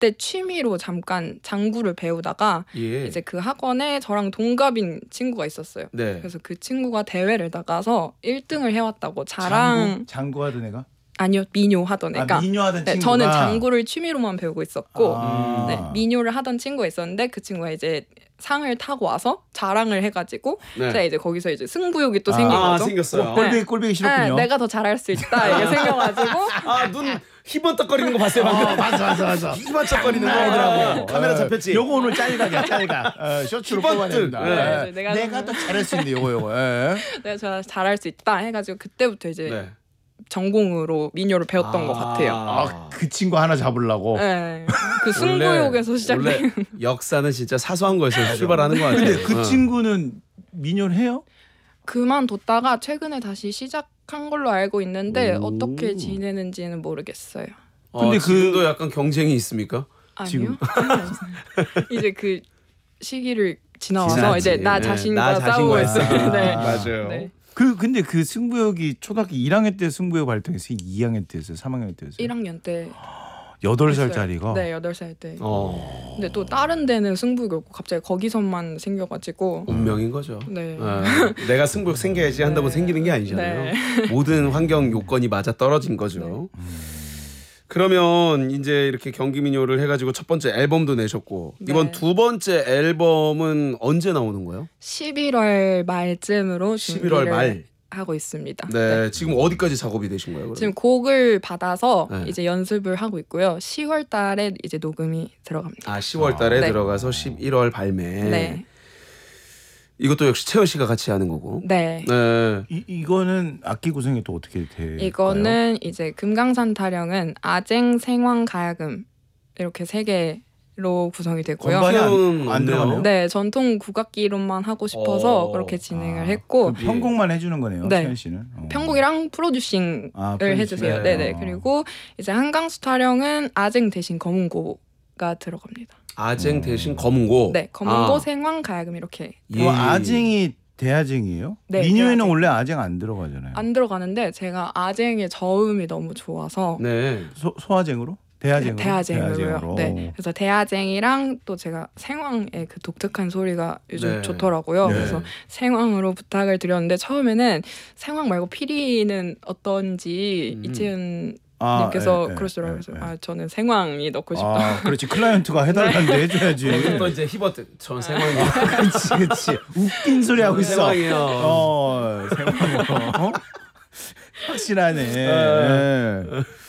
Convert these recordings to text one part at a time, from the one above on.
그때 취미로 잠깐 장구를 배우다가 예. 이제 그 학원에 저랑 동갑인 친구가 있었어요. 네. 그래서 그 친구가 대회를 나가서 1등을 해왔다고 자랑. 장구 하던 애가? 아니요, 미녀 하던 애가. 미녀 하던 네, 친구가. 저는 장구를 취미로만 배우고 있었고 네, 아. 미녀를 하던 친구가 있었는데 그 친구가 이제 상을 타고 와서 자랑을 해가지고 네. 제가 이제 거기서 이제 승부욕이 또 생긴 거죠. 생겼어요. 꼴배기 싫었군요. 네, 내가 더 잘할 수 있다 이게 생겨가지고 눈 희번떡거리는 거 봤어요 방금. 맞아. 희번떡거리는 거 아이들하고 카메라 잡혔지. 요거 오늘 짤각이야. 쇼츠로 기본뜻. 뽑아야 된다. 네. 예. 내가 내가 더 잘할 수 있는데 요거. 예. 내가 저 잘할 수 있다 해가지고 그때부터 이제 네. 전공으로 미녀를 배웠던 것 같아요. 그 친구 하나 잡으려고. 네, 그 승부욕에서 원래 시작된. 역사는 진짜 사소한 거에서 출발하는 것 같아요. 근데 그 친구는 미녀를 해요? 그만뒀다가 최근에 다시 시작한 걸로 알고 있는데 오. 어떻게 지내는지는 모르겠어요. 근데 지금도 약간 경쟁이 있습니까? 아니요. 이제 그 시기를 지나와서 지났지. 이제 나 네, 자신과 나 싸우고 자신과 있어요. 네. 맞아요. 네. 근데 그 승부욕이 초등학교 1학년 때 승부욕 발동했어요? 2학년 때였어요? 3학년 때였어요? 1학년 때 8살짜리가? 네, 8살 때. 근데 또 다른 데는 승부욕이 없고 갑자기 거기서만 생겨가지고 운명인 거죠. 네. 내가 승부욕 생겨야지 한다고 네. 생기는 게 아니잖아요. 네. 모든 환경 요건이 맞아 떨어진 거죠. 그러면 이제 이렇게 경기민요를 해가지고 첫 번째 앨범도 내셨고 네. 이번 두 번째 앨범은 언제 나오는 거예요? 11월 말쯤으로 11월 말. 하고 있습니다. 네, 지금 어디까지 작업이 되신 거예요? 그럼? 지금 곡을 받아서 네. 이제 연습을 하고 있고요. 10월 달에 이제 녹음이 들어갑니다. 10월 달에 네. 들어가서 11월 발매. 네. 이것도 역시 채연 씨가 같이 하는 거고. 네. 네. 이거는 악기 구성이 또 어떻게 돼요? 이거는 이제 금강산 타령은 아쟁, 생황, 가야금 이렇게 세 개로 구성이 되고요. 건반이 피아노는 안 들어가네요? 네, 전통 국악기로만 하고 싶어서 그렇게 진행을 했고 그 편곡만 해주는 거네요. 네. 채연 씨는. 편곡이랑 프로듀싱을 프로듀싱. 해주세요. 네네. 그리고 이제 한강수 타령은 아쟁 대신 검은고가 들어갑니다. 아쟁 대신 검은고. 네, 검은고, 생황, 가야금 이렇게 예. 아쟁이 대아쟁이에요? 네, 민요에는 대아쟁. 원래 아쟁 안 들어가잖아요. 안 들어가는데 제가 아쟁의 저음이 너무 좋아서 네. 소아쟁으로? 대아쟁으로? 대아쟁으로요. 네. 그래서 대아쟁이랑 또 제가 생황의 그 독특한 소리가 요즘 네. 좋더라고요. 네. 그래서 생황으로 부탁을 드렸는데 처음에는 생황 말고 피리는 어떤지 이채은 님께서 예, 그러시더라고요. 예, 그래서 예. 저는 생황이 넣고 싶다. 그렇지. 클라이언트가 해달라는데 해줘야지. 또 이제 히버트 전 생황이. 그렇지. 웃긴 소리 하고 있어. 생황이요. 생황. 확실하네. 예.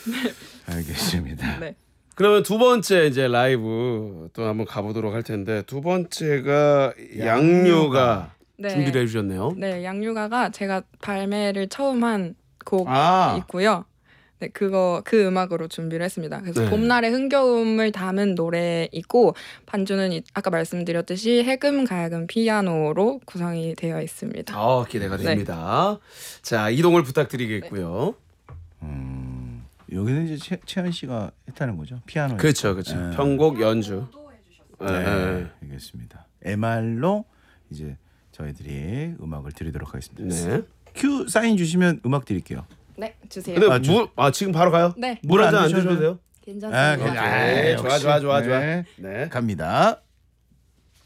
알겠습니다. 네. 그러면 두 번째 이제 라이브 또 한번 가보도록 할 텐데 두 번째가 양류가 네. 준비를 해주셨네요. 네, 양유가가 제가 발매를 처음 한 곡 아. 있고요. 네, 그 음악으로 준비를 했습니다. 그래서 네. 봄날의 흥겨움을 담은 노래이고 반주는 아까 말씀드렸듯이 해금, 가야금, 피아노로 구성이 되어 있습니다. 기대가 됩니다. 자, 이동을 부탁드리겠고요. 여기는 이제 채연 씨가 했다는 거죠? 피아노. 그렇죠, 그렇죠. 네. 편곡 연주. 네, 알겠습니다. MR로 이제 저희들이 음악을 드리도록 하겠습니다. 네. 큐 사인 주시면 음악 드릴게요. 네, 주세요. 근데 지금 바로 가요? 네, 물 한 잔 안 드셔도 드셔도 돼요? 괜찮습니다. 좋아. 네. 네. 갑니다.